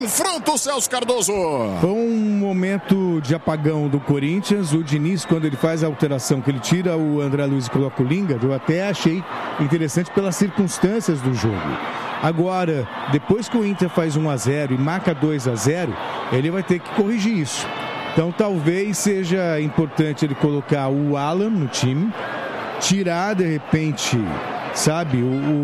Confronto, Celso Cardoso. Foi um momento de apagão do Corinthians. O Diniz, quando ele faz a alteração, que ele tira o André Luiz e coloca o Lingard, eu até achei interessante pelas circunstâncias do jogo. Agora, depois que o Inter faz 1-0 e marca 2-0, ele vai ter que corrigir isso. Então talvez seja importante ele colocar o Alan no time, tirar de repente, sabe,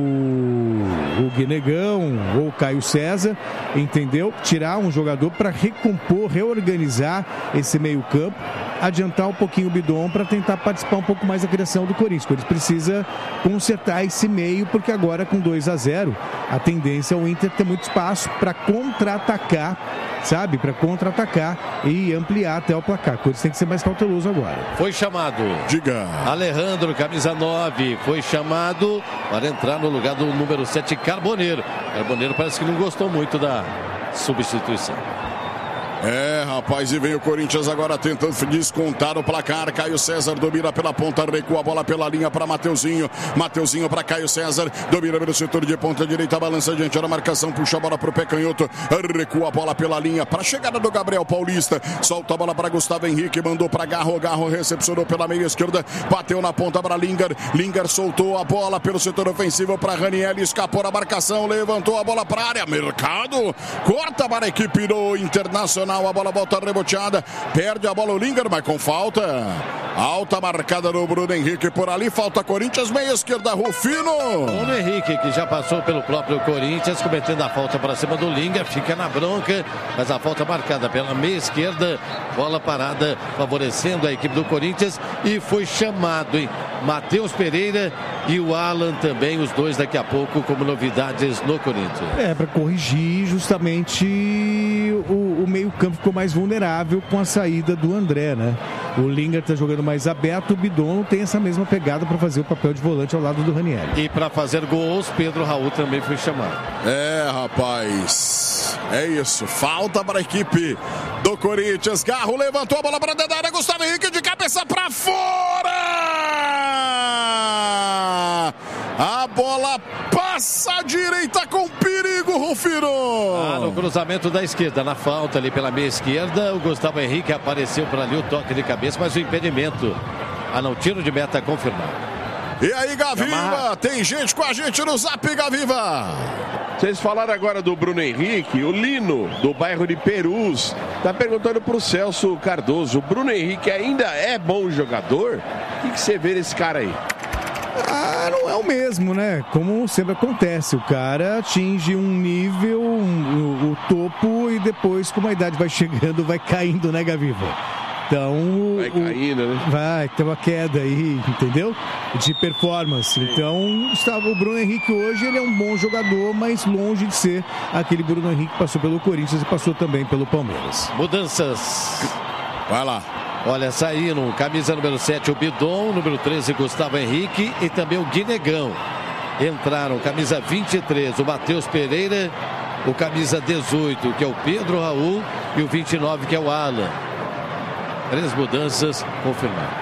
o Guinegão ou o Caio César, entendeu? Tirar um jogador para recompor, reorganizar esse meio campo, adiantar um pouquinho o Bidon para tentar participar um pouco mais da criação do Corinthians. O Corinthians precisa consertar esse meio, porque agora com 2-0, a tendência é o Inter ter muito espaço para contra-atacar, sabe? Para contra-atacar e ampliar até o placar. O Corinthians tem que ser mais cauteloso agora. Foi chamado. Diga. Alejandro, camisa 9, foi chamado para entrar no lugar do número 7, Carboneiro. Carboneiro parece que não gostou muito da substituição. É, rapaz, e vem o Corinthians agora tentando descontar o placar. Caio César domina pela ponta, recua a bola pela linha para Mateuzinho. Mateuzinho para Caio César, domina pelo setor de ponta direita, balança diante da marcação, puxa a bola para o pé canhoto, recua a bola pela linha para a chegada do Gabriel Paulista. Solta a bola para Gustavo Henrique, mandou para Garro, Garro recepcionou pela meia esquerda, bateu na ponta para Lingard. Lingard soltou a bola pelo setor ofensivo para Raniel, escapou da marcação, levantou a bola para a área. Mercado, corta para a equipe do Internacional. A bola volta reboteada, perde a bola o Lingard, mas com falta. Alta marcada no Bruno Henrique por ali, falta Corinthians, meia esquerda, Rufino. Bruno Henrique, que já passou pelo próprio Corinthians, cometendo a falta para cima do Lingard, fica na bronca, mas a falta marcada pela meia esquerda, bola parada, favorecendo a equipe do Corinthians, e foi chamado, hein? Matheus Pereira e o Alan também, os dois daqui a pouco como novidades no Corinthians. É, para corrigir justamente o meio-campo ficou mais vulnerável com a saída do André, né? O Lingard está jogando mais aberto, o Bidon não tem essa mesma pegada para fazer o papel de volante ao lado do Raniel. E para fazer gols, Pedro Raul também foi chamado. É, rapaz, é isso, falta para a equipe do Corinthians. Garro levantou a bola para dentro da área, Gustavo Henrique de cabeça para fora! A bola passa à direita com perigo, Rufino. No cruzamento da esquerda, na falta ali pela meia esquerda, o Gustavo Henrique apareceu por ali, o toque de cabeça, mas o impedimento. Não, tiro de meta confirmado. E aí, Gaviva, tem gente com a gente no Zap, Gaviva. Vocês falaram agora do Bruno Henrique, o Lino, do bairro de Perus, tá perguntando pro Celso Cardoso, o Bruno Henrique ainda é bom jogador? O que você vê nesse cara aí? Não é o mesmo, né? Como sempre acontece, o cara atinge um nível, o topo, e depois, como a idade vai chegando, vai caindo, né, Gaviva? Então, vai caindo, né? Vai ter uma queda aí, entendeu? De performance. Sim. Então, o Bruno Henrique hoje, ele é um bom jogador, mas longe de ser aquele Bruno Henrique que passou pelo Corinthians e passou também pelo Palmeiras. Mudanças. Vai lá. Olha, saíram camisa número 7, o Bidon, número 13, Gustavo Henrique e também o Guinegão. Entraram camisa 23, o Matheus Pereira, o camisa 18, que é o Pedro Raul, e o 29, que é o Alan. 3 mudanças confirmadas.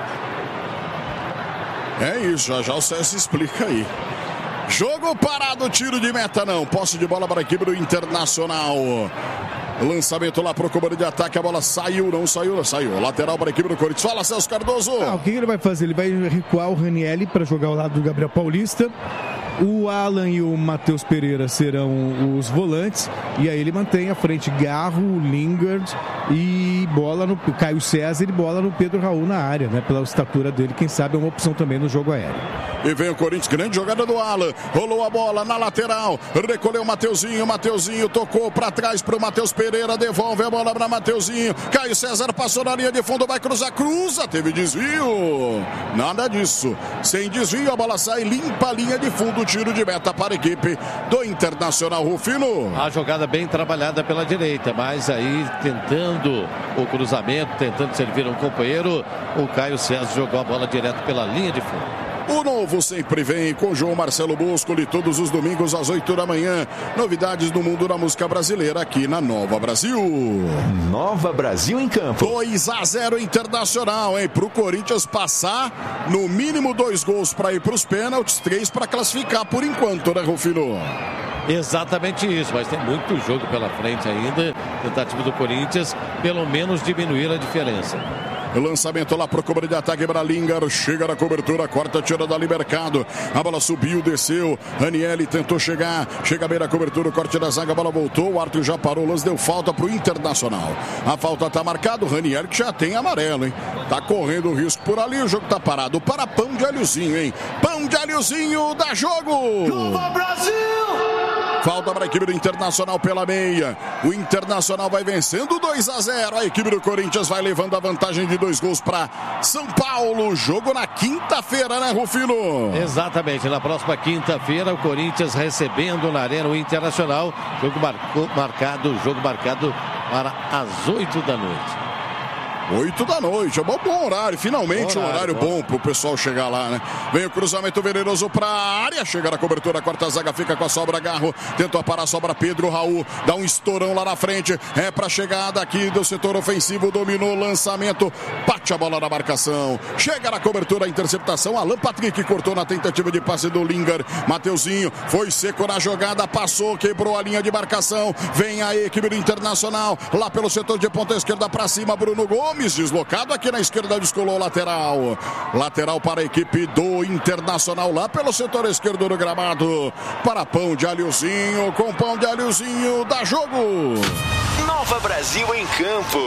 É isso, já o César explica aí. Jogo parado, tiro de meta não. Posse de bola para a equipe do Internacional. Lançamento lá para o comando de ataque, a bola saiu, não saiu, saiu. Lateral para a equipe do Corinthians. Fala, Celso Cardoso. O que ele vai fazer? Ele vai recuar o Raniel para jogar ao lado do Gabriel Paulista. O Alan e o Matheus Pereira serão os volantes. E aí ele mantém à frente Garro, Lingard e bola no Caio César e bola no Pedro Raul na área, né? Pela estatura dele, quem sabe é uma opção também no jogo aéreo. E vem o Corinthians, grande jogada do Alan. Rolou a bola na lateral. Recolheu o Mateuzinho. Mateuzinho tocou para trás para o Matheus Pereira. Devolve a bola para Mateuzinho. Caio César passou na linha de fundo. Vai cruzar. Cruza. Teve desvio. Nada disso. Sem desvio, a bola sai limpa a linha de fundo. Tiro de meta para a equipe do Internacional, Rufino. A jogada bem trabalhada pela direita. Mas aí tentando o cruzamento, tentando servir um companheiro. O Caio César jogou a bola direto pela linha de fundo. O novo sempre vem com João Marcelo Boscoli todos os domingos às 8 da manhã. Novidades do mundo da música brasileira aqui na Nova Brasil. Nova Brasil em campo. 2-0 Internacional, hein? Pro Corinthians passar, no mínimo 2 gols para ir para os pênaltis, 3 para classificar por enquanto, né, Rufino? Exatamente isso, mas tem muito jogo pela frente ainda. Tentativa do Corinthians, pelo menos diminuir a diferença. O lançamento lá pro cobra de ataque para Lingard. Chega na cobertura, corta, tira dali Mercado. A bola subiu, desceu. Ranieri tentou chegar. Chega bem na cobertura, o corte da zaga, a bola voltou. O árbitro já parou, o lance deu falta pro Internacional. A falta tá marcada. O Ranieri que já tem amarelo, hein? Tá correndo o risco por ali. O jogo tá parado para pão de alhozinho, hein? Pão de alhozinho dá jogo! Viva Brasil! Falta para a equipe do Internacional pela meia. O Internacional vai vencendo 2-0. A equipe do Corinthians vai levando a vantagem de 2 gols para São Paulo. Jogo na quinta-feira, né, Rufino? Exatamente. Na próxima quinta-feira, o Corinthians recebendo na Arena o Internacional. Jogo marcado para as 8 da noite. 8 da noite, é bom horário, finalmente um horário bom pro pessoal chegar lá, né? Vem o cruzamento venenoso pra área, chega na cobertura, quarta zaga, fica com a sobra, Garro, tentou parar, sobra Pedro Raul, dá um estourão lá na frente, é pra chegada aqui do setor ofensivo, dominou o lançamento, bate a bola na marcação, chega na cobertura, a interceptação, Alan Patrick cortou na tentativa de passe do Lingard, Mateuzinho foi seco na jogada, passou, quebrou a linha de marcação, vem a equipe do Internacional, lá pelo setor de ponta esquerda pra cima, Bruno Gomes, deslocado aqui na esquerda, descolou lateral. Lateral para a equipe do Internacional, lá pelo setor esquerdo do gramado. Para pão de alhozinho, com pão de alhozinho, dá jogo. Nova Brasil em campo.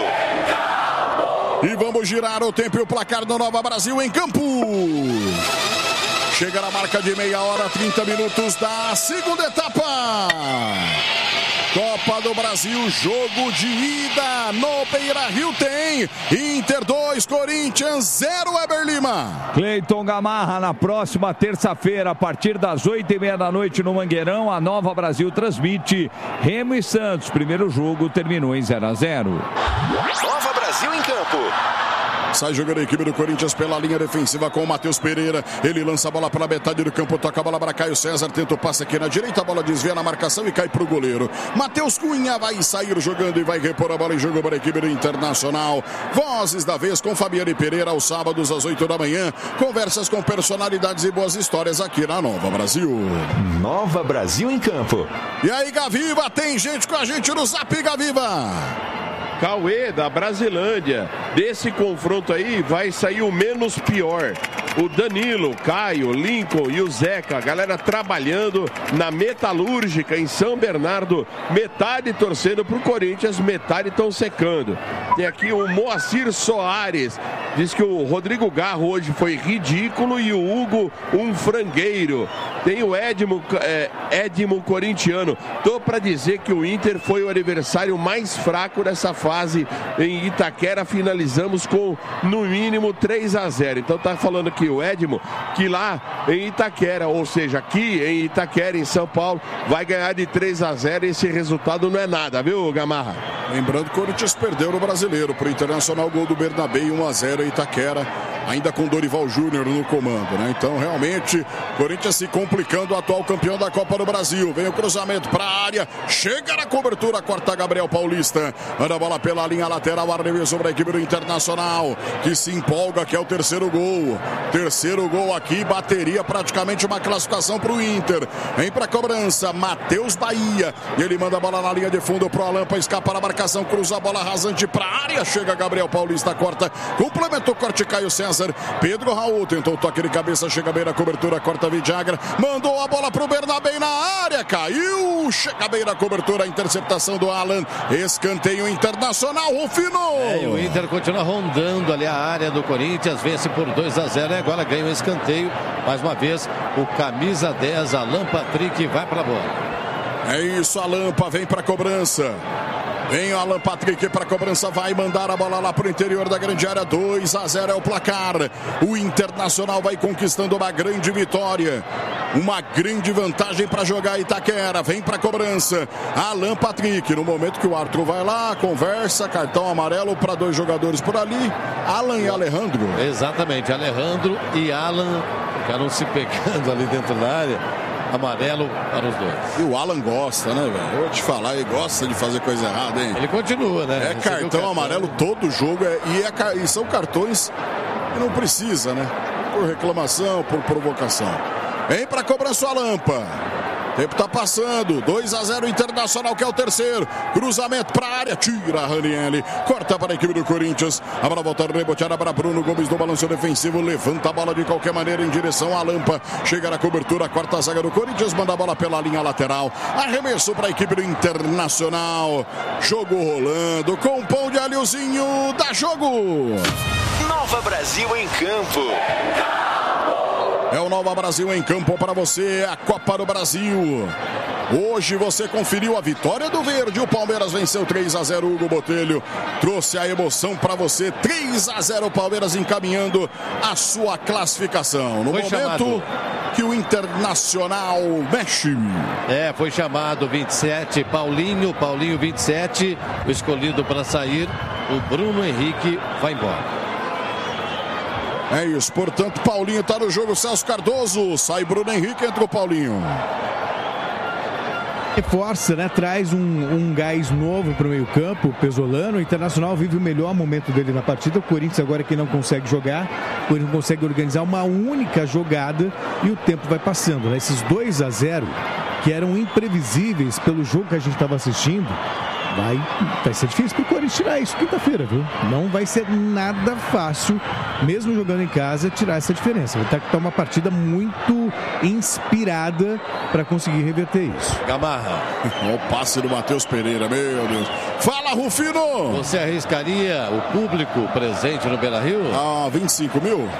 E vamos girar o tempo e o placar do Nova Brasil em campo. Chega na marca de meia hora, 30 minutos da segunda etapa. Copa do Brasil, jogo de ida no Beira-Rio tem Inter 2, Corinthians 0, Weber Lima. Cleiton Gamarra, na próxima terça-feira, a partir das 8h30 da noite no Mangueirão, a Nova Brasil transmite Remo e Santos. Primeiro jogo terminou em 0-0. Nova Brasil em campo. Sai jogando a equipe do Corinthians pela linha defensiva com o Matheus Pereira. Ele lança a bola pela metade do campo, toca a bola para Caio César, tenta o passe aqui na direita, a bola desvia na marcação e cai para o goleiro. Matheus Cunha vai sair jogando e vai repor a bola em jogo para a equipe do Internacional. Vozes da vez com Fabiane Pereira aos sábados às 8 da manhã. Conversas com personalidades e boas histórias aqui na Nova Brasil. Nova Brasil em campo. E aí, Gaviva, tem gente com a gente no Zap, Gaviva. Cauê, da Brasilândia. Desse confronto aí vai sair o menos pior. O Danilo, Caio, Lincoln e o Zeca, a galera trabalhando na Metalúrgica em São Bernardo. Metade torcendo pro Corinthians, metade estão secando. Tem aqui o Moacir Soares. Diz que o Rodrigo Garro hoje foi ridículo e o Hugo um frangueiro. Tem o Edmo corintiano. Tô para dizer que o Inter foi o adversário mais fraco dessa fase em Itaquera. Finalizamos com no mínimo 3-0. Então tá falando aqui o Edmo que lá em Itaquera, ou seja, aqui em Itaquera, em São Paulo, vai ganhar de 3-0. Esse resultado não é nada, viu, Gamarra? Lembrando que o Corinthians perdeu no Brasileiro pro Internacional, gol do Bernabé, 1-0 em Itaquera, ainda com Dorival Júnior no comando, né? Então, realmente, Corinthians se complicando, o atual campeão da Copa do Brasil. Vem o cruzamento para a área, chega na cobertura, corta Gabriel Paulista, manda a bola pela linha lateral, arremesso sobre a equipe do Internacional, que se empolga, que é o terceiro gol. Terceiro gol aqui, bateria praticamente uma classificação para o Inter. Vem para a cobrança, Matheus Bahia, ele manda a bola na linha de fundo pro Alan, para escapar a marcação, cruza a bola rasante para a área, chega Gabriel Paulista, corta, complementou, corte Caio César, Pedro Raul tentou o toque de cabeça, chega bem na cobertura, corta Vidagra, mandou a bola pro Bernabé na área, caiu, chega bem na cobertura, a interceptação do Alan, escanteio Internacional, Rufino. O Inter continua rondando ali a área do Corinthians, vence por 2-0 e agora ganha o escanteio, mais uma vez o camisa 10, Alan Patrick, vai para a bola. É isso, Alan vem para a cobrança. Vem o Alan Patrick para a cobrança, vai mandar a bola lá para o interior da grande área, 2-0 é o placar. O Internacional vai conquistando uma grande vitória, uma grande vantagem para jogar Itaquera. Vem para a cobrança, Alan Patrick, no momento que o árbitro vai lá, conversa, cartão amarelo para 2 jogadores por ali, Alan e Alejandro. Exatamente, Alejandro e Alan ficaram se pegando ali dentro da área. Amarelo para os dois. E o Alan gosta, né, velho? Eu vou te falar, ele gosta de fazer coisa errada, hein? Ele continua, né? É cartão amarelo todo jogo, e são cartões que não precisa, né? Por reclamação, por provocação. Vem pra cobrança o Alampa. Tempo tá passando. 2-0 Internacional, que é o terceiro. Cruzamento pra área. Tira Ranieri. Corta para a equipe do Corinthians. A bola volta reboteada para Bruno Gomes no balanço defensivo. Levanta a bola de qualquer maneira em direção à Lampa. Chega na cobertura. A quarta zaga do Corinthians. Manda a bola pela linha lateral. Arremesso para a equipe do Internacional. Jogo rolando. Com pão de alhozinho. Dá jogo. Nova Brasil em campo. É o Nova Brasil em campo para você, a Copa do Brasil. Hoje você conferiu a vitória do Verde. O Palmeiras venceu 3-0. Hugo Botelho trouxe a emoção para você. 3-0 o Palmeiras encaminhando a sua classificação. No momento que o Internacional mexe. Foi chamado 27, Paulinho 27, o escolhido para sair. O Bruno Henrique vai embora. É isso, portanto, Paulinho está no jogo. Celso Cardoso, sai Bruno Henrique, entra o Paulinho. Reforça, né? Traz um gás novo para o meio campo, Pesolano. O Internacional vive o melhor momento dele na partida. O Corinthians agora que não consegue jogar. O Corinthians não consegue organizar uma única jogada e o tempo vai passando, né? Esses 2-0 que eram imprevisíveis pelo jogo que a gente estava assistindo, vai ser difícil para o Corinthians tirar isso quinta-feira, viu? Não vai ser nada fácil, mesmo jogando em casa, tirar essa diferença. Vai ter que estar uma partida muito inspirada para conseguir reverter isso. Gamarra. Olha o passe do Matheus Pereira, meu Deus. Fala, Rufino! Você arriscaria o público presente no Beira-Rio? 25 mil?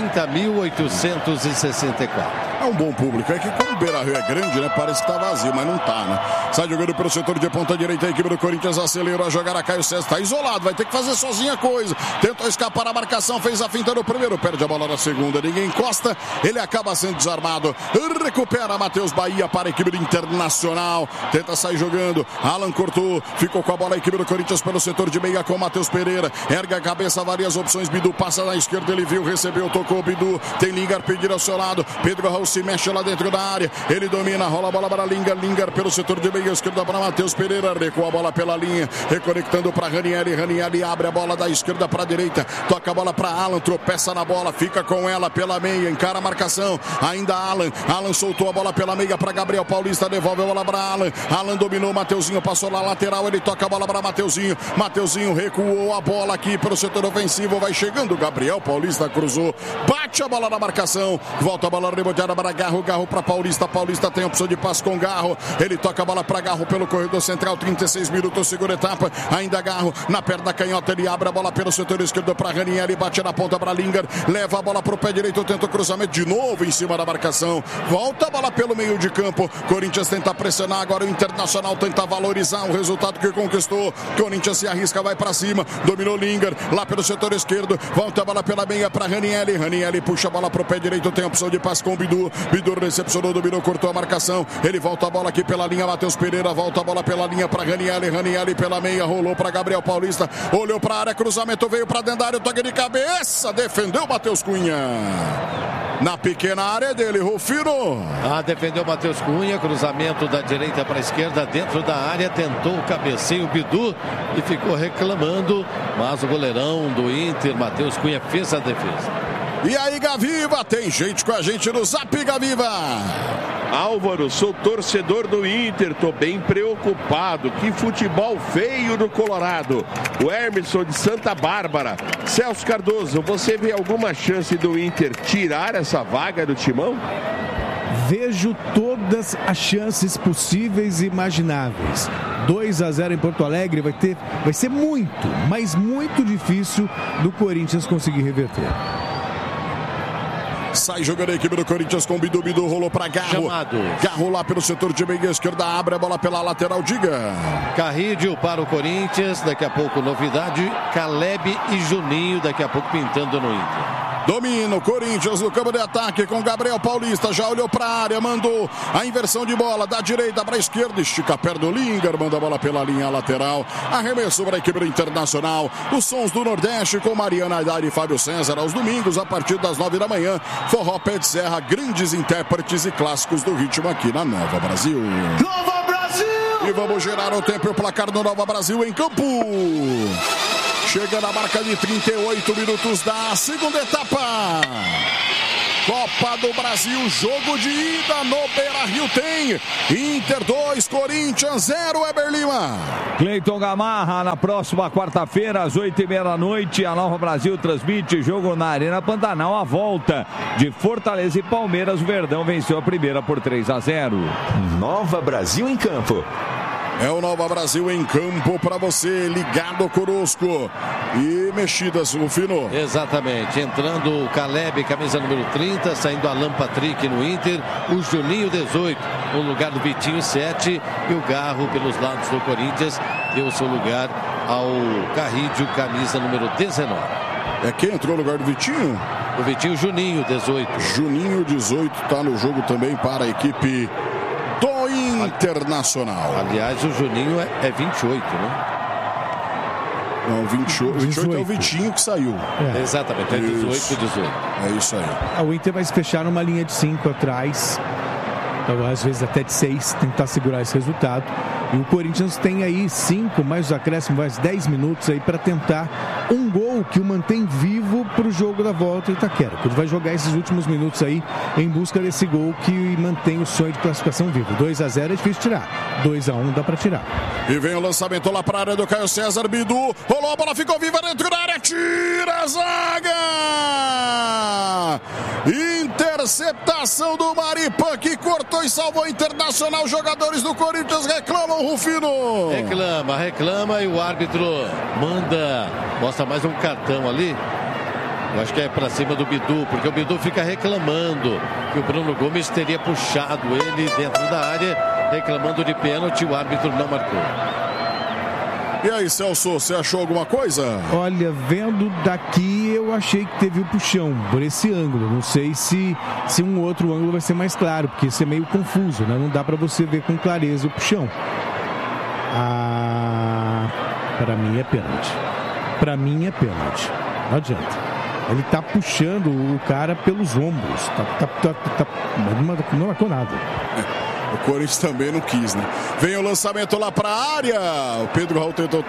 30.864. É um bom público. É que como o Beira-Rio é grande, né? Parece que tá vazio, mas não tá, né? Sai jogando pelo setor de ponta direita. A equipe do Corinthians acelerou a jogar a Caio César. Tá isolado, vai ter que fazer sozinha a coisa. Tentou escapar a marcação, fez a finta no primeiro. Perde a bola na segunda. Ninguém encosta. Ele acaba sendo desarmado. Recupera Matheus Bahia para a equipe do Internacional. Tenta sair jogando. Alan cortou. Ficou com a bola a equipe do Corinthians pelo setor de meia com Matheus Pereira. Erga a cabeça, várias opções. Bidu passa na esquerda. Ele viu, recebeu, tocou. Bidu tem Lingard pedido ao seu lado. Pedro Raul se mexe lá dentro da área. Ele domina, rola a bola para Lingard pelo setor de meia esquerda para Matheus Pereira. Recua a bola pela linha. Reconectando para Ranieri. Ranieri abre a bola da esquerda para a direita. Toca a bola para Alan. Tropeça na bola. Fica com ela pela meia. Encara a marcação. Ainda Alan. Alan soltou a bola pela meia para Gabriel Paulista. Devolve a bola para Alan. Alan dominou. Mateuzinho passou na lateral. Ele toca a bola para Mateuzinho. Mateuzinho recuou a bola aqui pelo setor ofensivo. Vai chegando. Gabriel Paulista cruzou. Bate a bola na marcação. Volta a bola reboteada para Garro. Garro para Paulista. Paulista tem opção de passe com Garro. Ele toca a bola para Garro pelo corredor central. 36 minutos, segunda etapa. Ainda Garro na perna canhota. Ele abre a bola pelo setor esquerdo para Ranieri. Bate na ponta para Lingard. Leva a bola para o pé direito. Tenta o cruzamento de novo em cima da marcação. Volta a bola pelo meio de campo. Corinthians tenta pressionar. Agora o Internacional tenta valorizar o resultado que conquistou. Corinthians se arrisca, vai para cima. Dominou Lingard lá pelo setor esquerdo. Volta a bola pela meia para Ranieri. Ranieri puxa a bola para o pé direito. Tem opção de passe com o Bidu. Bidu recepcionou, dominou, cortou a marcação. Ele volta a bola aqui pela linha. Matheus Pereira volta a bola pela linha para Ranieri. Ranieri pela meia, rolou para Gabriel Paulista. Olhou para a área, cruzamento veio para dentro da área. Toque de cabeça, defendeu Matheus Cunha. Na pequena área dele, Rufino. Defendeu Matheus Cunha, cruzamento da direita para a esquerda, dentro da área, tentou o cabeceio Bidu e ficou reclamando, mas o goleirão do Inter, Matheus Cunha, fez a defesa. E aí, Gaviva, tem gente com a gente no Zap, Gaviva. Álvaro, sou torcedor do Inter, tô bem preocupado. Que futebol feio no Colorado. O Emerson de Santa Bárbara. Celso Cardoso, você vê alguma chance do Inter tirar essa vaga do Timão? Vejo todas as chances possíveis e imagináveis. 2-0 em Porto Alegre vai ser muito, mas muito difícil do Corinthians conseguir reverter. Sai jogando a equipe do Corinthians com Bidu. Bidu rolou para Garro. Garro lá pelo setor de meia esquerda. Abre a bola pela lateral. Diga. Carrídio para o Corinthians. Daqui a pouco novidade. Caleb e Juninho. Daqui a pouco pintando no Inter. Domina o Corinthians no campo de ataque com Gabriel Paulista. Já olhou para a área. Mandou a inversão de bola da direita para a esquerda. Estica perto do Lingard. Manda a bola pela linha lateral. Arremesso para a equipe do Internacional. Os sons do Nordeste com Mariana Aidar e Fábio César aos domingos a partir das 9 da manhã. Forró Pé de Serra, grandes intérpretes e clássicos do ritmo aqui na Nova Brasil. Nova Brasil! E vamos gerar o tempo e o placar do Nova Brasil em campo. Chega na marca de 38 minutos da segunda etapa. Copa do Brasil, jogo de ida no Beira-Rio tem Inter 2, Corinthians 0, Weber Lima. Cleiton Gamarra, na próxima quarta-feira, às 8h30 da noite, a Nova Brasil transmite jogo na Arena Pantanal, a volta de Fortaleza e Palmeiras. O Verdão venceu a primeira por 3-0. Nova Brasil em campo. É o Nova Brasil em campo para você, ligado conosco. E mexidas, Rufino. Exatamente, entrando o Caleb, camisa número 30, saindo Alan Patrick no Inter, o Juninho 18, no lugar do Vitinho 7, e o Garro pelos lados do Corinthians, deu seu lugar ao Carrídio, camisa número 19. É quem entrou no lugar do Vitinho? O Vitinho, Juninho 18. Juninho 18 está no jogo também para a equipe do Internacional. Aliás, o Juninho é 28, né? Não, 28 é o Vitinho que saiu. Exatamente, é 18. É isso aí. O Inter vai se fechar numa linha de 5 atrás. Então, às vezes até de 6, tentar segurar esse resultado. E o Corinthians tem aí 5, mais os acréscimos, mais 10 minutos aí para tentar um gol que o mantém vivo para o jogo da volta em Itaquera. Ele vai jogar esses últimos minutos aí em busca desse gol que mantém o sonho de classificação vivo. 2-0 é difícil tirar. 2-1 dá para tirar. E vem o lançamento lá para a área do Caio César. Bidu rolou, a bola ficou viva dentro da área. Tira a zaga! Interceptação do Maripan que cortou e salvou o Internacional. Jogadores do Corinthians reclamam, Rufino. Reclama e o árbitro mostra mais um cartão ali. Eu acho que é pra cima do Bidu, porque o Bidu fica reclamando que o Bruno Gomes teria puxado ele dentro da área, reclamando de pênalti, o árbitro não marcou. E aí, Celso, você achou alguma coisa? Olha, vendo daqui, eu achei que teve o puxão por esse ângulo. Não sei se um outro ângulo vai ser mais claro, porque isso é meio confuso, né? Não dá pra você ver com clareza o puxão. Para mim é pênalti. Para mim é pênalti. Não adianta. Ele tá puxando o cara pelos ombros. Não marcou nada. O Corinthians também não quis, né? Vem o lançamento lá para a área. O Pedro Raul tentou...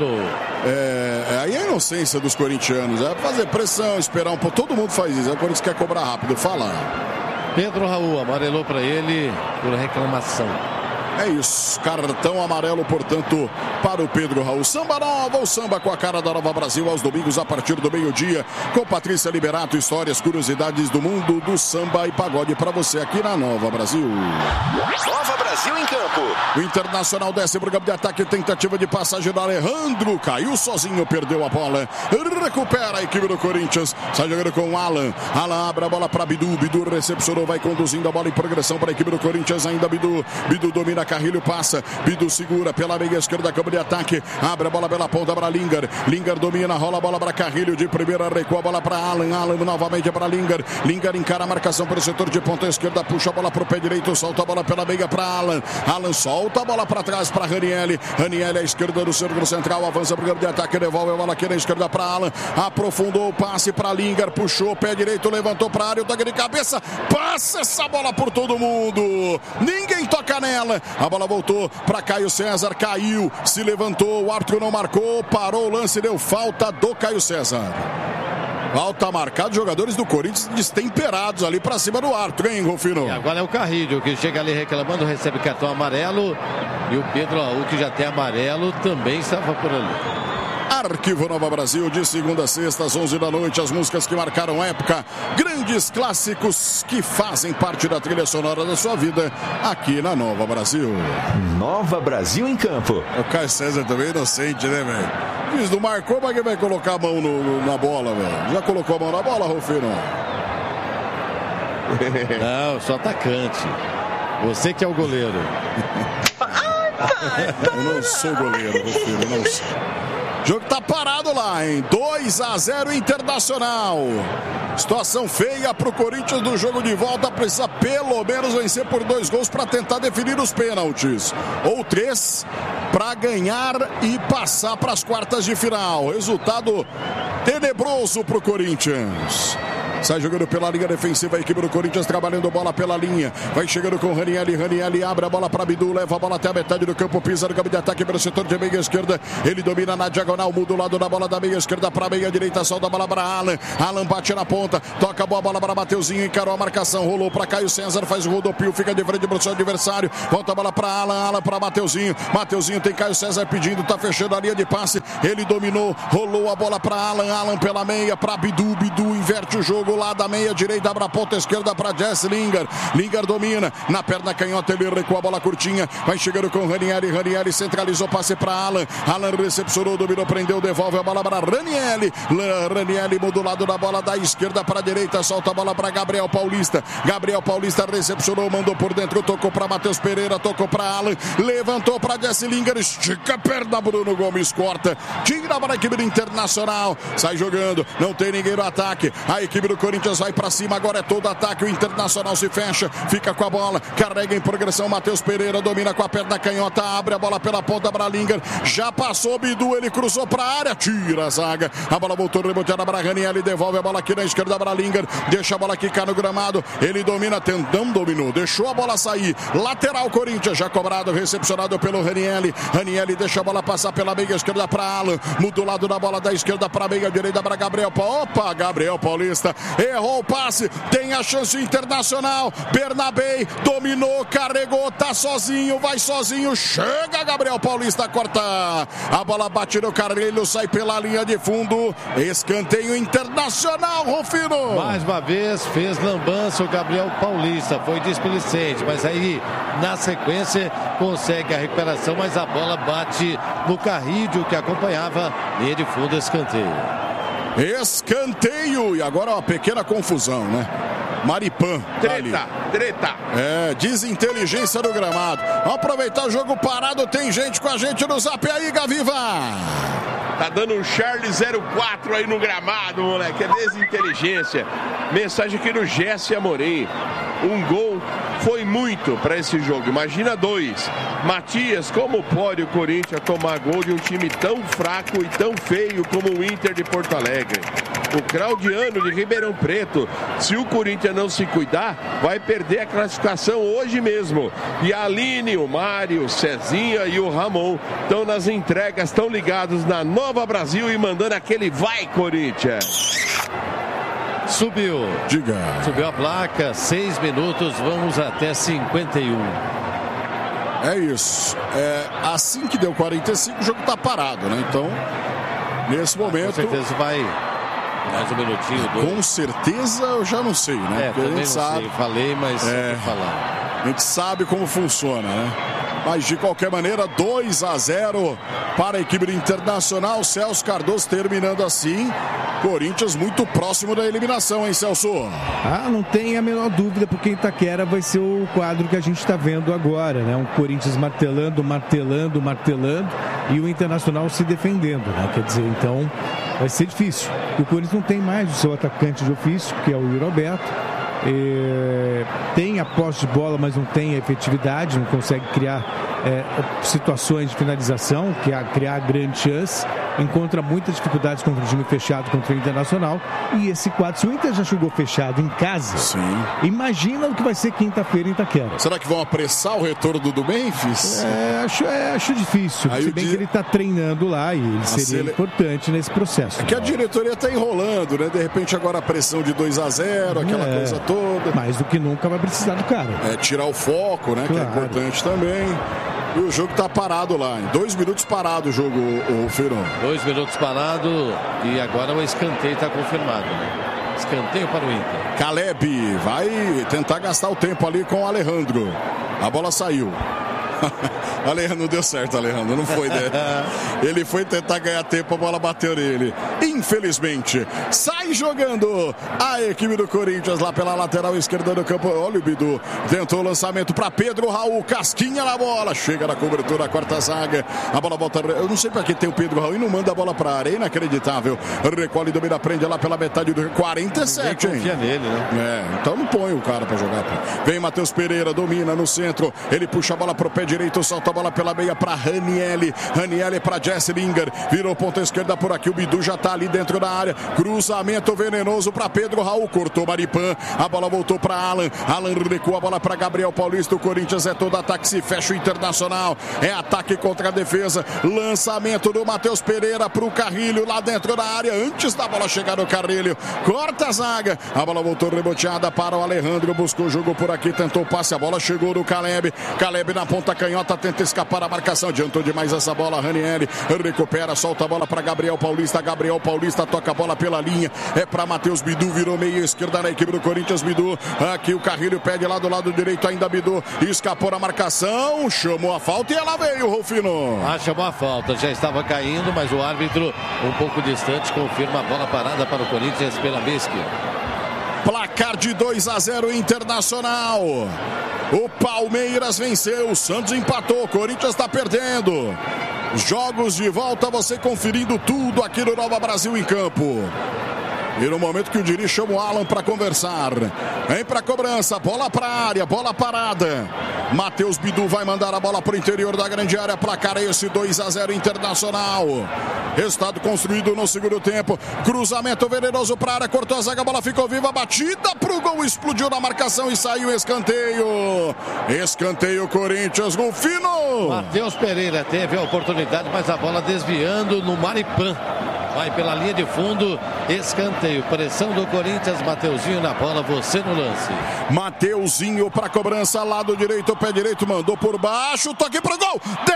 Aí é a inocência dos corintianos. É fazer pressão, esperar um pouco. Todo mundo faz isso. O Corinthians quer cobrar rápido. Fala. Pedro Raul amarelou para ele por reclamação. É isso, cartão amarelo, portanto, para o Pedro Raul. Samba Nova, o samba com a cara da Nova Brasil, aos domingos a partir do meio-dia, com Patrícia Liberato, histórias, curiosidades do mundo do samba e pagode para você aqui na Nova Brasil. Nova Brasil em campo. O Internacional desce para o campo de ataque, tentativa de passagem do Alejandro, caiu sozinho, perdeu a bola, recupera a equipe do Corinthians, sai jogando com o Alan abre a bola para Bidu, Bidu recepcionou, vai conduzindo a bola em progressão para a equipe do Corinthians, ainda Bidu domina, Carrilho passa, Bidu segura pela meia esquerda, campo de ataque, abre a bola pela ponta para Lingard domina, rola a bola para Carrilho, de primeira recua a bola para Alan novamente para Lingard encara a marcação pelo setor de ponta esquerda, puxa a bola para o pé direito, solta a bola pela meia para Alan solta a bola para trás para Ranieri à esquerda do círculo central, avança para o campo de ataque, devolve a bola aqui na esquerda para Alan, aprofundou o passe para Lingard, puxou o pé direito, levantou para a área, o toque de cabeça, passa essa bola por todo mundo, ninguém toca nela, a bola voltou para Caio César, caiu, se levantou, o árbitro não marcou, parou o lance, deu falta do Caio César. Falta marcada, jogadores do Corinthians destemperados ali para cima do árbitro, hein, Rufino? E agora é o Carrilho que chega ali reclamando, recebe cartão amarelo, e o Pedro Raul, que já tem amarelo, também estava por ali. Arquivo Nova Brasil, de segunda a sexta, às 11 da noite, as músicas que marcaram época, grandes clássicos que fazem parte da trilha sonora da sua vida, aqui na Nova Brasil. Nova Brasil em campo. O Caio César também é inocente, né, velho? Diz, não marcou, mas quem vai colocar a mão na bola, velho? Já colocou a mão na bola, Rufino? Não, sou atacante. Você que é o goleiro. Eu não sou goleiro, Rufino, não sou. O jogo tá parado lá, hein? 2-0 Internacional. Situação feia pro Corinthians do jogo de volta. Precisa pelo menos vencer por 2 gols para tentar definir os pênaltis. Ou 3 para ganhar e passar para as quartas de final. Resultado tenebroso pro Corinthians. Sai jogando pela linha defensiva, a equipe do Corinthians trabalhando bola pela linha. Vai chegando com o Ranieri. Ranieri abre a bola para Bidu, leva a bola até a metade do campo, pisa no campo de ataque pelo setor de meia esquerda. Ele domina na diagonal, muda o lado da bola da meia esquerda para meia direita, solta a bola para Alan. Alan bate na ponta, toca a boa bola para Mateuzinho, encarou a marcação, rolou para Caio César, faz o rodopio, fica de frente para o seu adversário. Volta a bola para Alan, Alan para Mateuzinho. Mateuzinho tem Caio César pedindo, tá fechando a linha de passe. Ele dominou, rolou a bola para Alan, Alan pela meia para Bidu, Bidu inverte o jogo lá da meia direita, abre a ponta esquerda para Jesse Lingard. Lingard domina, na perna canhota ele recua a bola curtinha, vai chegando com Ranieri. Ranieri centralizou, passe para Alan. Alan recepcionou, dominou, prendeu, devolve a bola para Ranieri. Ranieri muda o lado da bola da esquerda para a direita, solta a bola para Gabriel Paulista. Gabriel Paulista recepcionou, mandou por dentro, tocou para Matheus Pereira, tocou para Alan, levantou para Jesse Lingard, estica a perna, Bruno Gomes corta, tira para a equipe do Internacional, sai jogando, não tem ninguém no ataque, a equipe do Corinthians vai para cima, agora é todo ataque, o Internacional se fecha, fica com a bola, carrega em progressão, Matheus Pereira domina com a perna canhota, abre a bola pela ponta para Lingard, já passou Bidu, ele cruzou para a área, tira a zaga, a bola voltou reboteada para Ranieri, devolve a bola aqui na esquerda para Lingard, deixa a bola quicar no gramado, ele domina, tentão, dominou, deixou a bola sair, lateral Corinthians, já cobrado, recepcionado pelo Ranieri. Ranieri deixa a bola passar pela meia esquerda para Alan, muda o lado da bola da esquerda para a meia direita para Gabriel. Opa, Gabriel Paulista errou o passe, tem a chance Internacional, Bernabei dominou, carregou, tá sozinho, vai sozinho, chega Gabriel Paulista, corta, a bola bate no Carrilho, sai pela linha de fundo, escanteio Internacional, Rufino. Mais uma vez fez lambança o Gabriel Paulista, foi displicente, mas aí na sequência consegue a recuperação, mas a bola bate no Carrilho que acompanhava, linha de fundo, escanteio. Escanteio, e agora uma pequena confusão, né? Maripan. Treta. É, desinteligência do gramado. Vamos aproveitar o jogo parado, tem gente com a gente no zap aí, Gaviva. Tá dando um Charlie 04 aí no gramado, moleque. É desinteligência. Mensagem aqui do Jesse Amorim. Um gol foi muito para esse jogo. Imagina 2. Matias, como pode o Corinthians tomar gol de um time tão fraco e tão feio como o Inter de Porto Alegre? O Claudiano de Ribeirão Preto. Se o Corinthians não se cuidar, vai perder a classificação hoje mesmo. E a Aline, o Mário, o Cezinha e o Ramon estão nas entregas, estão ligados na Nova Brasil e mandando aquele vai, Corinthians. Subiu. Diga. Subiu a placa, 6 minutos, vamos até 51. É isso. Assim que deu 45, o jogo tá parado, né? Então, nesse momento... Com certeza vai mais um minutinho, 2. Com certeza eu já não sei, né? Porque a gente sabe. Sei. Falei, mas vou falar. A gente sabe como funciona, né? Mas de qualquer maneira, 2-0 para a equipe do Internacional. Celso Cardoso terminando assim. Corinthians muito próximo da eliminação, hein, Celso? Não tem a menor dúvida, porque Itaquera vai ser o quadro que a gente está vendo agora, né? Um Corinthians martelando e o Internacional se defendendo, né? Quer dizer, então vai ser difícil. O Corinthians não tem mais o seu atacante de ofício, que é o Yuri Alberto. Tem a posse de bola, mas não tem a efetividade, não consegue criar situações de finalização, criar grande chance, encontra muitas dificuldades contra o time fechado, contra o Internacional. E esse quadro, se o Inter já chegou fechado em casa, sim, imagina o que vai ser quinta-feira em Itaquera. Será que vão apressar o retorno do Memphis? Acho difícil, aí se bem que ele está treinando lá e ele seria importante nesse processo. É que a diretoria está enrolando, né? De repente agora a pressão de 2-0, aquela coisa toda. Mais do que nunca vai precisar do cara. Tirar o foco, né? Claro. Que é importante também. E o jogo tá parado lá. Em 2 minutos parado o jogo, o Feirão. 2 minutos parado e agora o escanteio está confirmado. Né? Escanteio para o Inter. Caleb vai tentar gastar o tempo ali com o Alejandro. A bola saiu. Alejandro, não deu certo, Alejandro, não foi, né? Ele foi tentar ganhar tempo, a bola bateu nele. Infelizmente, sai jogando a equipe do Corinthians lá pela lateral esquerda do campo. Olha o Bidu, tentou o lançamento para Pedro Raul, casquinha na bola, chega na cobertura, a quarta zaga, a bola volta. Eu não sei para que tem o Pedro Raul e não manda a bola para a área, inacreditável. Recolhe, domina, prende lá pela metade do 47, hein? Confia nele, né? Então não põe o cara para jogar. Vem Matheus Pereira, domina no centro, ele puxa a bola pro pé direito, solta a bola pela meia para Ranielli. Ranielli para Jesse Lingard. Virou ponta esquerda por aqui. O Bidu já tá ali dentro da área. Cruzamento venenoso para Pedro Raul. Cortou Maripan. A bola voltou para Alan. Alan recua a bola para Gabriel Paulista. O Corinthians é todo ataque. Se fecha o Internacional. É ataque contra a defesa. Lançamento do Matheus Pereira para o Carrilho lá dentro da área. Antes da bola chegar no Carrilho. Corta a zaga. A bola voltou reboteada para o Alejandro. Buscou o jogo por aqui. Tentou o passe. A bola chegou no Caleb. Caleb na ponta canhota. Tenta escapar a marcação. Adiantou demais essa bola. Ranieri recupera. Solta a bola para Gabriel Paulista. Gabriel Paulista toca a bola pela linha. É para Matheus Bidu. Virou meia esquerda na equipe do Corinthians. Bidu. Aqui o Carrilho pede lá do lado direito. Ainda Bidu. Escapou a marcação. Chamou a falta e ela veio, Rufino. Chamou a falta. Já estava caindo, mas o árbitro um pouco distante confirma a bola parada para o Corinthians pela meia esquerda. Placar de 2-0 Internacional. O Palmeiras venceu, o Santos empatou, o Corinthians está perdendo. Jogos de volta, você conferindo tudo aqui no Nova Brasil em Campo. E no momento que o Diri chama o Alan para conversar. Vem para cobrança, bola para a área, bola parada. Matheus Bidu vai mandar a bola para o interior da grande área. Placar esse 2-0 Internacional. Resultado construído no segundo tempo. Cruzamento venenoso para a área, cortou a zaga, a bola ficou viva, batida para o gol, explodiu na marcação e saiu escanteio. Escanteio Corinthians, Rufino. Matheus Pereira teve a oportunidade, mas a bola desviando no Maripan. Vai pela linha de fundo, escanteio, pressão do Corinthians, Mateuzinho na bola, você no lance. Mateuzinho para cobrança, lado direito, pé direito, mandou por baixo, toque pro gol,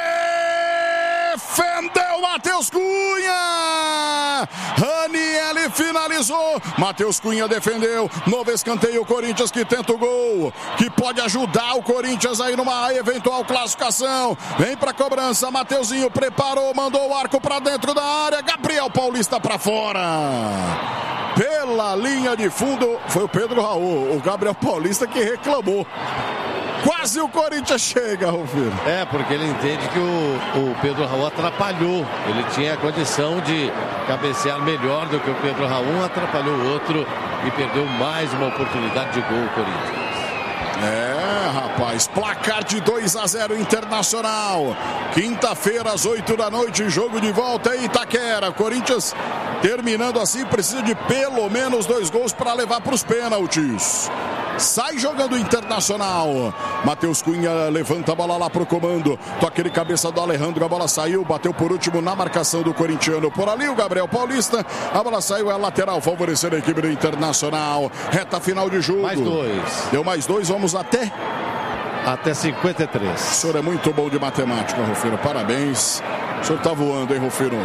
defendeu Matheus Cunha, Ranielli finalizou, Matheus Cunha defendeu, novo escanteio, Corinthians que tenta o gol, que pode ajudar o Corinthians aí numa eventual classificação, vem pra cobrança, Mateuzinho preparou, mandou o arco pra dentro da área, Gabriel Paulista pra fora. Pela linha de fundo, foi o Pedro Raul, o Gabriel Paulista que reclamou. Quase o Corinthians chega, Rufino. Porque ele entende que o Pedro Raul atrapalhou. Ele tinha a condição de cabecear melhor do que o Pedro Raul, atrapalhou o outro e perdeu mais uma oportunidade de gol o Corinthians. Rapaz, placar de 2-0 Internacional. Quinta-feira, às 8 da noite, jogo de volta em Itaquera. Corinthians, terminando assim, precisa de pelo menos 2 gols para levar para os pênaltis. Sai jogando o Internacional. Matheus Cunha levanta a bola lá pro comando. Toque de cabeça do Alejandro. A bola saiu, bateu por último na marcação do corintiano. Por ali o Gabriel Paulista. A bola saiu, é lateral, favorecendo a equipe do Internacional. Reta final de jogo. Mais 2. Deu mais 2, vamos até 53. O senhor é muito bom de matemática, Rufino. Parabéns. O senhor tá voando, hein, Rufino?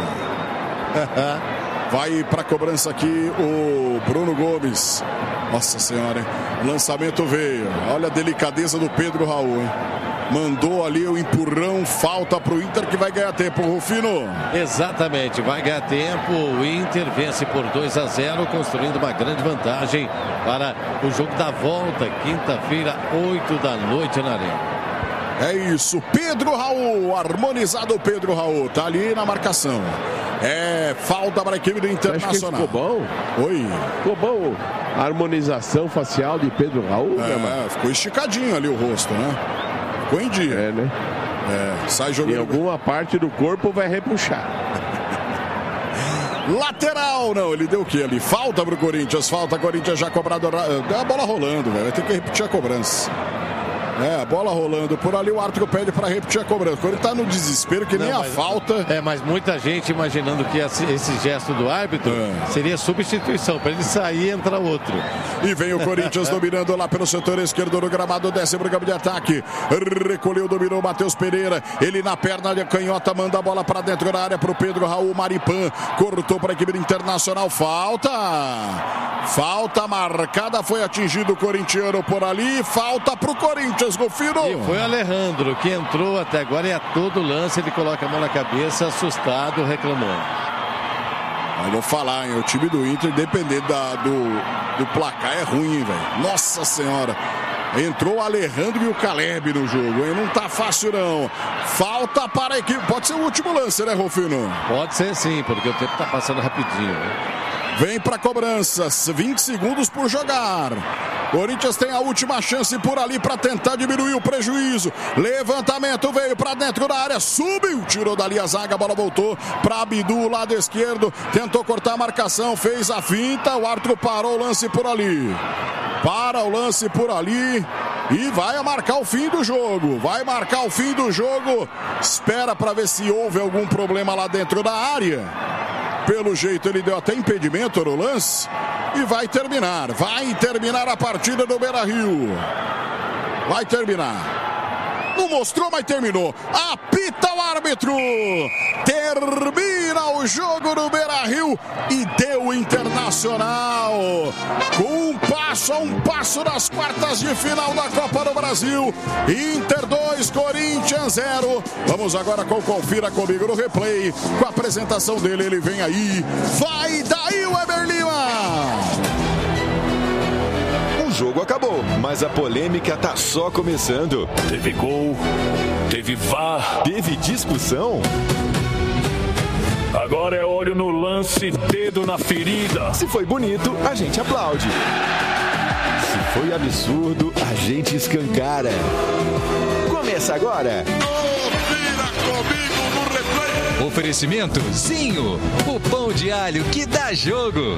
Vai para cobrança aqui o Bruno Gomes. Nossa senhora, hein? O lançamento veio. Olha a delicadeza do Pedro Raul, hein? Mandou ali o empurrão, falta para o Inter que vai ganhar tempo, Rufino. Exatamente, vai ganhar tempo. O Inter vence por 2-0, construindo uma grande vantagem para o jogo da volta, quinta-feira, 8 da noite na Arena. É isso, Pedro Raul, harmonizado Pedro Raul, tá ali na marcação. Falta para a equipe do Internacional. Ficou bom? Oi. Ficou bom a harmonização facial de Pedro Raul? Ficou esticadinho ali o rosto, né? Ficou em dia. Né? Sai jogando. Em alguma parte do corpo vai repuxar. Lateral, não, ele deu o que ali? Falta pro Corinthians, Corinthians já cobrado. A bola rolando, velho, vai ter que repetir a cobrança. A bola rolando por ali, o árbitro pede para repetir a cobrança. Quando ele tá no desespero, que nem a falta. Mas muita gente imaginando que esse gesto do árbitro seria substituição. Para ele sair, entra outro. E vem o Corinthians dominando lá pelo setor esquerdo do gramado, desce pro campo de ataque. Recolheu, dominou o Matheus Pereira. Ele na perna de canhota, manda a bola para dentro da área pro Pedro Raul. Maripan cortou para a equipe Internacional. Falta marcada, foi atingido o corintiano por ali. Falta pro Corinthians. Rufino. E foi o Alejandro que entrou até agora e a todo lance ele coloca a mão na cabeça, assustado, reclamando. Eu vou falar, hein? O time do Inter, dependendo do placar, é ruim, velho. Nossa senhora. Entrou o Alejandro e o Caleb no jogo, hein? Não tá fácil, não. Falta para a equipe. Pode ser o último lance, né, Rufino? Pode ser sim, porque o tempo tá passando rapidinho, né? Vem para cobranças, 20 segundos por jogar. Corinthians tem a última chance por ali para tentar diminuir o prejuízo. Levantamento, veio para dentro da área, subiu, tirou dali a zaga, a bola voltou para Abdu, lado esquerdo, tentou cortar a marcação, fez a finta, o árbitro parou o lance por ali. Para o lance por ali e vai marcar o fim do jogo. Vai marcar o fim do jogo. Espera para ver se houve algum problema lá dentro da área. Pelo jeito ele deu até impedimento no lance. E vai terminar. Vai terminar a partida do Beira-Rio. Vai terminar. Não mostrou, mas terminou. Apita o árbitro. Termina o jogo no Beira-Rio e deu Internacional. Com um passo das quartas de final da Copa do Brasil. Inter 2, Corinthians 0. Vamos agora com o Confira Comigo no replay. Com a apresentação dele, ele vem aí. Vai daí o Weber Lima. O jogo acabou, mas a polêmica tá só começando. Teve gol, teve VAR, teve discussão. Agora é olho no lance, dedo na ferida. Se foi bonito, a gente aplaude. Se foi absurdo, a gente escancara. Começa agora. Confira Comigo no replay. Oferecimento Zinho, o pão de alho que dá jogo.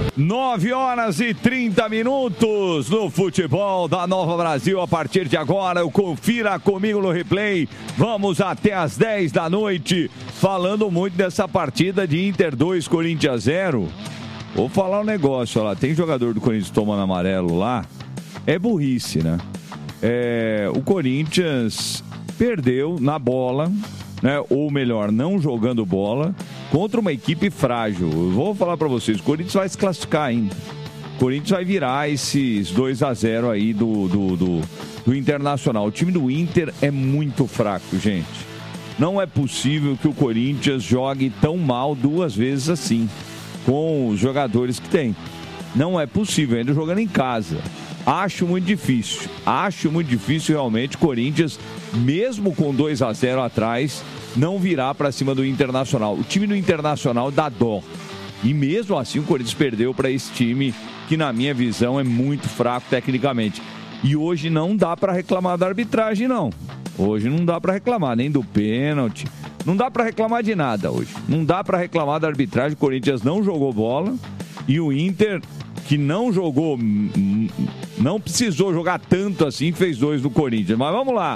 9h30 no futebol da Nova Brasil. A partir de agora, o Confira Comigo no replay. Vamos até às 10 da noite, falando muito dessa partida de Inter 2, Corinthians 0. Vou falar um negócio, lá. Tem jogador do Corinthians tomando amarelo lá. É burrice, né? O Corinthians perdeu na bola, né? Ou melhor, não jogando bola, contra uma equipe frágil. Eu vou falar pra vocês, o Corinthians vai se classificar ainda. O Corinthians vai virar esses 2-0 aí do Internacional. O time do Inter é muito fraco, gente. Não é possível que o Corinthians jogue tão mal duas vezes assim, com os jogadores que tem. Não é possível, ainda jogando em casa. Acho muito difícil realmente o Corinthians, mesmo com 2-0 atrás, não virar para cima do Internacional. O time do Internacional dá dó. E mesmo assim o Corinthians perdeu para esse time que, na minha visão, é muito fraco tecnicamente. E hoje não dá para reclamar da arbitragem, não. Hoje não dá para reclamar nem do pênalti. Não dá para reclamar de nada hoje. Não dá para reclamar da arbitragem. O Corinthians não jogou bola e o Inter, que não jogou, não precisou jogar tanto assim, fez 2 no Corinthians. Mas vamos lá,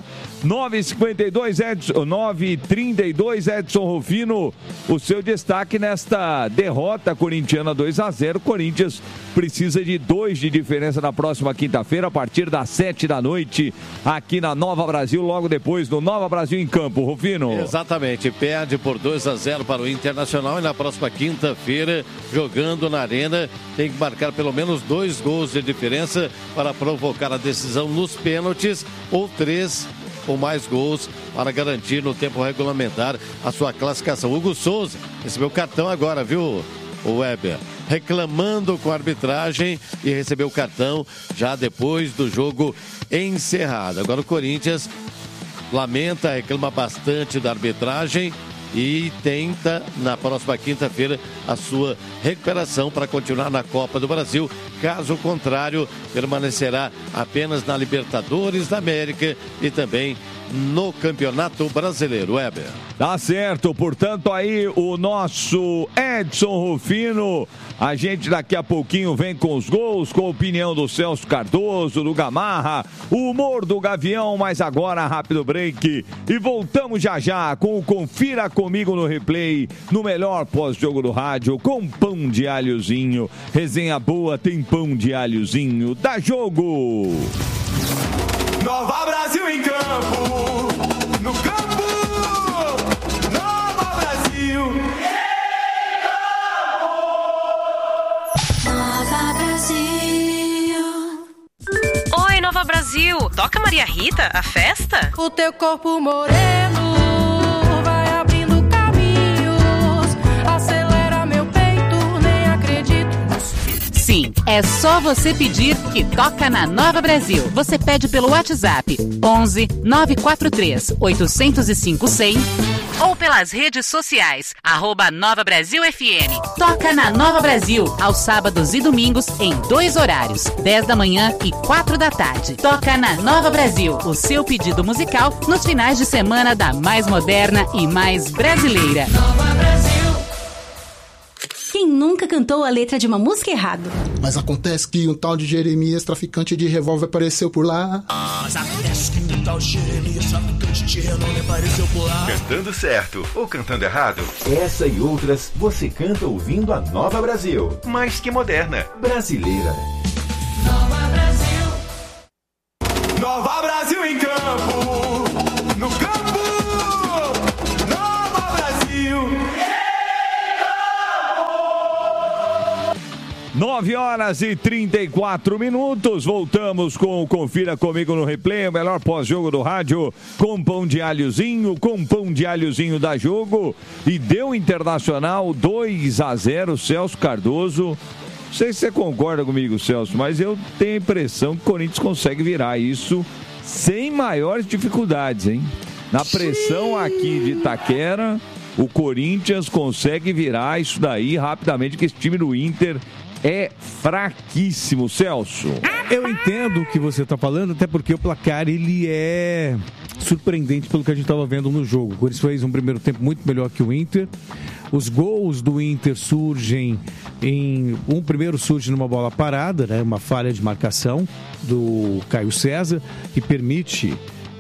9h32, Edson Rufino, o seu destaque nesta derrota corintiana 2-0. Corinthians precisa de 2 de diferença na próxima quinta-feira, a partir das 7 da noite, aqui na Nova Brasil, logo depois do Nova Brasil em Campo. Rufino. Exatamente, perde por 2-0 para o Internacional e na próxima quinta-feira, jogando na Arena, tem que marcar pelo menos 2 gols de diferença para provocar a decisão nos pênaltis, ou 3 ou mais gols para garantir no tempo regulamentar a sua classificação. Hugo Souza recebeu cartão agora, viu, o Weber? Reclamando com a arbitragem e recebeu o cartão já depois do jogo encerrado. Agora o Corinthians lamenta, reclama bastante da arbitragem e tenta na próxima quinta-feira a sua recuperação para continuar na Copa do Brasil. Caso contrário, permanecerá apenas na Libertadores da América e também no Campeonato Brasileiro. Weber. Tá certo, portanto aí o nosso Edson Rufino. A gente daqui a pouquinho vem com os gols, com a opinião do Celso Cardoso, do Gamarra, o humor do Gavião, mas agora rápido break e voltamos já com o Confira Comigo no replay, no melhor pós-jogo do rádio, com pão de alhozinho. Resenha boa, tem pão de alhozinho. Dá jogo! Nova Brasil em campo, no campo, Nova Brasil. Nova Brasil. Oi, Nova Brasil. Toca Maria Rita, a festa? O teu corpo moreno vai abrindo caminhos, acelera meu peito, nem acredito. Sim, É só você pedir que toca na Nova Brasil. Você pede pelo WhatsApp 11 943 805 100 ou pelas redes sociais @Nova Brasil FM. Toca na Nova Brasil aos sábados e domingos em 2 horários, 10 da manhã e 4 da tarde. Toca na Nova Brasil, o seu pedido musical nos finais de semana da mais moderna e mais brasileira. Nova Brasil. Quem nunca cantou a letra de uma música errado? Mas acontece que um tal de Jeremias, traficante de revólver, apareceu por lá. Mas acontece que um tal de Jeremias, traficante de renome, apareceu por lá. Cantando certo ou cantando errado? Essa e outras você canta ouvindo a Nova Brasil. Mais que moderna, brasileira. Nova Brasil. Nova Brasil em campo. No campo. Nova Brasil. 9h34. Voltamos com o Confira Comigo no Replay, o melhor pós-jogo do rádio, com pão de alhozinho, da Jogo. E deu Internacional 2-0, Celso Cardoso. Não sei se você concorda comigo, Celso, mas eu tenho a impressão que o Corinthians consegue virar isso sem maiores dificuldades, hein? Na pressão aqui de Itaquera, o Corinthians consegue virar isso daí rapidamente, que esse time do Inter é fraquíssimo, Celso. Eu entendo o que você está falando, até porque o placar ele é surpreendente pelo que a gente estava vendo no jogo. O Corinthians fez um primeiro tempo muito melhor que o Inter. Os gols do Inter surgem primeiro surge numa bola parada, né, uma falha de marcação do Caio César, que permite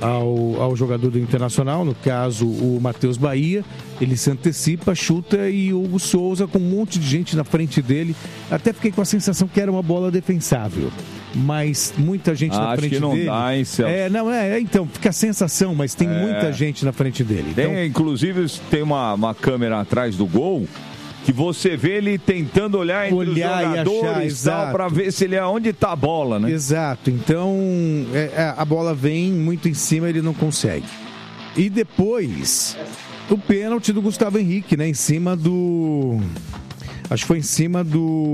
ao jogador do Internacional, no caso o Matheus Bahia, ele se antecipa, chuta, e o Hugo Souza com um monte de gente na frente dele. Até fiquei com a sensação que era uma bola defensável, mas muita gente na frente dele. Acho que não dá, hein, Celso? Então, fica a sensação, mas tem muita gente na frente dele. Inclusive, tem uma câmera atrás do gol, que você vê ele tentando olhar entre os jogadores e tal, para ver se ele onde está a bola, né? Exato. Então, a bola vem muito em cima, ele não consegue. E depois, o pênalti do Gustavo Henrique, né? Em cima do... Acho que foi em cima do...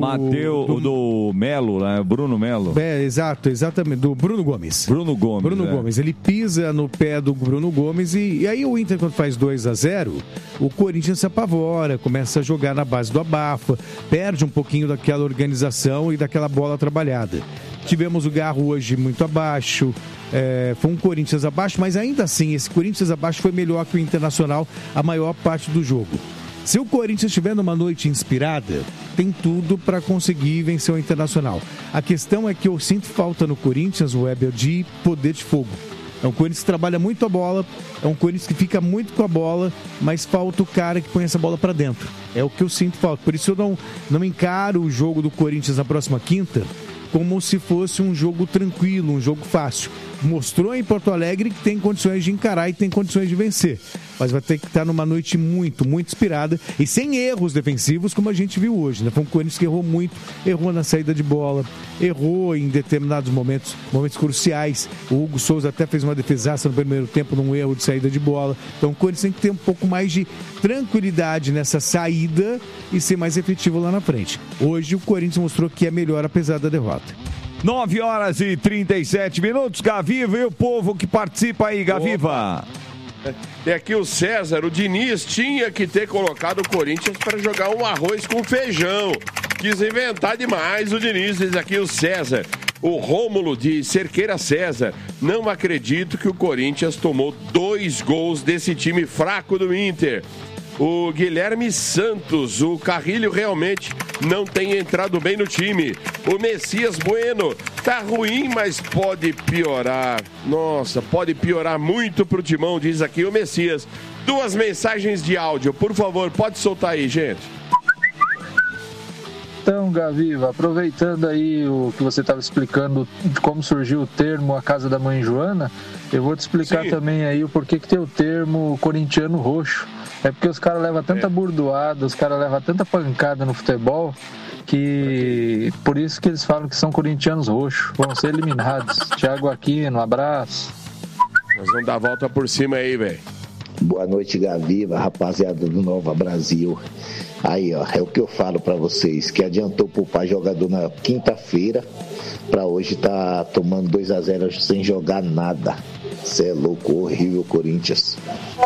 do Melo, né? Bruno Melo. Exatamente. Do Bruno Gomes. Bruno Gomes. Ele pisa no pé do Bruno Gomes e aí o Inter, quando faz 2-0, o Corinthians se apavora, começa a jogar na base do abafa, perde um pouquinho daquela organização e daquela bola trabalhada. Tivemos o Garro hoje muito abaixo, foi um Corinthians abaixo, mas ainda assim, esse Corinthians abaixo foi melhor que o Internacional a maior parte do jogo. Se o Corinthians estiver numa noite inspirada, tem tudo para conseguir vencer o Internacional. A questão é que eu sinto falta no Corinthians, o Weber, de poder de fogo. É um Corinthians que trabalha muito a bola, é um Corinthians que fica muito com a bola, mas falta o cara que põe essa bola para dentro. É o que eu sinto falta. Por isso eu não encaro o jogo do Corinthians na próxima quinta como se fosse um jogo tranquilo, um jogo fácil. Mostrou em Porto Alegre que tem condições de encarar e tem condições de vencer. Mas vai ter que estar numa noite muito, muito inspirada e sem erros defensivos, como a gente viu hoje, né? Foi um Corinthians que errou muito, errou na saída de bola, errou em determinados momentos cruciais. O Hugo Souza até fez uma defesaça no primeiro tempo num erro de saída de bola. Então o Corinthians tem que ter um pouco mais de tranquilidade nessa saída e ser mais efetivo lá na frente. Hoje o Corinthians mostrou que é melhor apesar da derrota. 9h37. Gaviva e o povo que participa aí, Gaviva. E aqui o César, o Diniz tinha que ter colocado o Corinthians para jogar um arroz com feijão. Quis inventar demais o Diniz, diz aqui o César. O Rômulo de Cerqueira César, não acredito que o Corinthians tomou 2 gols desse time fraco do Inter. O Guilherme Santos, o Carrilho realmente não tem entrado bem no time. O Messias Bueno, tá ruim, mas pode piorar. Nossa, pode piorar muito pro Timão, diz aqui o Messias. 2 mensagens de áudio, por favor, pode soltar aí, gente. Então, Gaviva, aproveitando aí o que você estava explicando de como surgiu o termo A Casa da Mãe Joana, eu vou te explicar também aí o porquê que tem o termo corintiano roxo. É porque os caras levam tanta burdoada, os caras levam tanta pancada no futebol, que por isso que eles falam que são corintianos roxos. Vão ser eliminados. Thiago Aquino, abraço. Nós vamos dar a volta por cima aí, velho. Boa noite, Gaviva, rapaziada do Nova Brasil. Aí, ó, é o que eu falo pra vocês, que adiantou poupar jogador na quinta-feira, pra hoje tá tomando 2-0 sem jogar nada. Cê é louco, horrível Corinthians.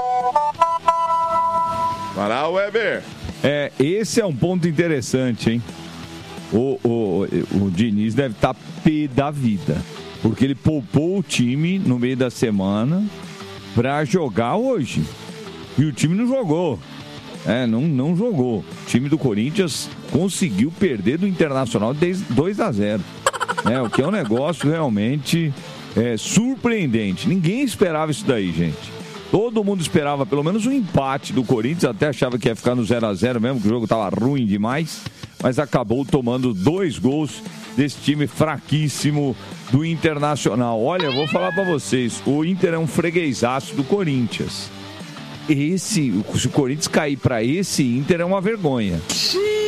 Vai lá, Weber. Esse é um ponto interessante, hein? O Diniz deve estar pé da vida, porque ele poupou o time no meio da semana pra jogar hoje. E o time não jogou. Não jogou. O time do Corinthians conseguiu perder do Internacional 2-0. O que é um negócio realmente surpreendente. Ninguém esperava isso daí, gente. Todo mundo esperava pelo menos um empate do Corinthians, até achava que ia ficar no 0-0 mesmo, que o jogo estava ruim demais, mas acabou tomando 2 gols desse time fraquíssimo do Internacional. Olha, eu vou falar para vocês, o Inter é um freguesaço do Corinthians. Se o Corinthians cair para esse Inter é uma vergonha.